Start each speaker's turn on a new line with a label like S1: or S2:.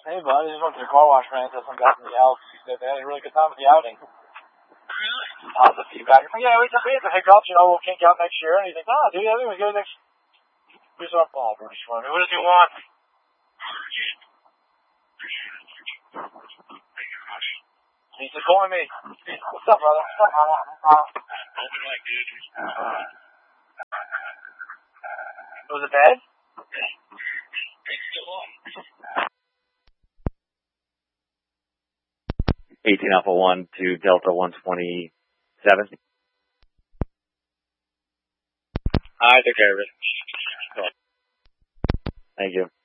S1: Hey, bud, I just went to the car wash, man. Said some guys in the Alps. They had a really good time at the outing.
S2: Really?
S1: Positive feedback. Yeah, we just hiccups, we'll kink out next year. And he's like, dude, I think we go next. We saw Paul, pretty fun. What does he want? He's just calling me. What's up, brother? What's up, brother? Was it bad?
S2: It's still on.
S3: 18 Alpha 1 to Delta 127.
S2: I took care of it.
S3: Thank you.